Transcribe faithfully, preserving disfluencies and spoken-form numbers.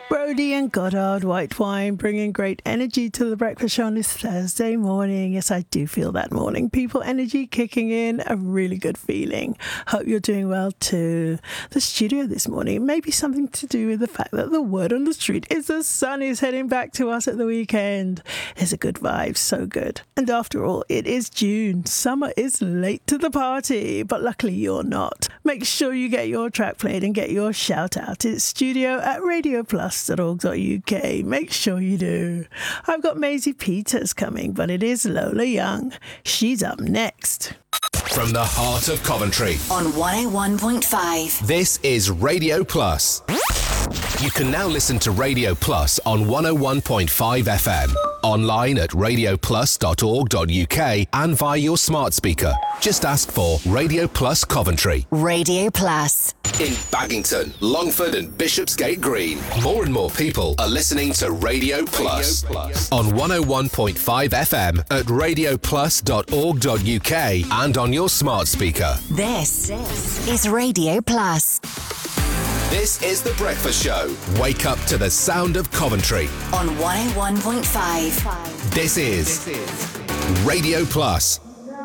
Brody and Goddard White Wine bringing great energy to the breakfast show on this Thursday morning. Yes, I do feel that morning. People energy kicking in, a really good feeling. Hope you're doing well too. The studio this morning may be something to do with the fact that the word on the street is the sun is heading back to us at the weekend. It's a good vibe, so good. And after all, it is June. Summer is late to the party, but luckily you're not. Make sure you get your track played and get your shout out. It's studio at radio plus dot org dot U K. Make sure you do. I've got Maisie Peters coming, but it is Lola Young. She's up next. From the heart of Coventry on one oh one point five. This is Radio Plus. You can now listen to Radio Plus on one oh one point five F M, online at radio plus dot org dot U K and via your smart speaker. Just ask for Radio Plus Coventry. Radio Plus. In Baggington, Longford and Bishopsgate Green, more and more people are listening to Radio Plus, Radio Plus. On one oh one point five F M at radio plus dot org dot U K and on your smart speaker. This, this is Radio Plus. This is The Breakfast Show. Wake up to the sound of Coventry. On one oh one point five. This is, this is Radio Plus.